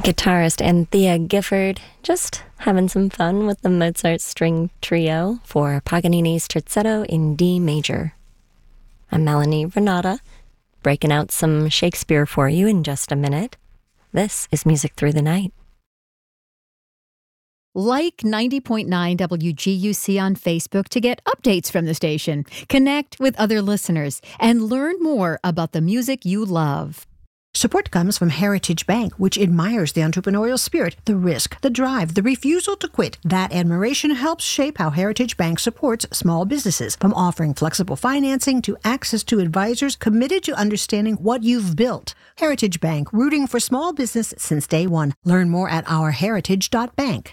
Guitarist Anthea Gifford just having some fun with the Mozart String Trio for Paganini's Terzetto in D major. I'm Melanie Renata, breaking out some Shakespeare for you in just a minute. This is Music Through the Night. Like 90.9 WGUC on Facebook to get updates from the station, connect with other listeners, and learn more about the music you love. Support comes from Heritage Bank, which admires the entrepreneurial spirit, the risk, the drive, the refusal to quit. That admiration helps shape how Heritage Bank supports small businesses, from offering flexible financing to access to advisors committed to understanding what you've built. Heritage Bank, rooting for small business since day one. Learn more at ourheritage.bank.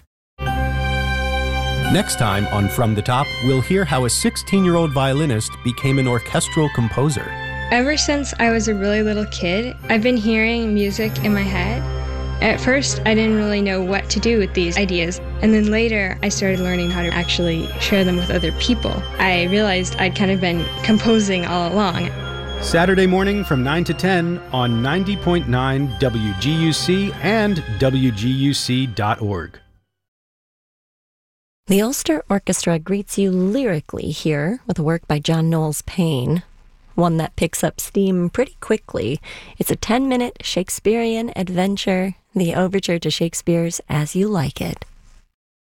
Next time on From the Top, we'll hear how a 16-year-old violinist became an orchestral composer. Ever since I was a really little kid, I've been hearing music in my head. At first, I didn't really know what to do with these ideas, and then later I started learning how to actually share them with other people. I realized I'd kind of been composing all along. Saturday morning from 9 to 10 on 90.9 WGUC and WGUC.org. The Ulster Orchestra greets you lyrically here with a work by John Knowles Paine, one that picks up steam pretty quickly. It's a 10-minute Shakespearean adventure, the overture to Shakespeare's As You Like It.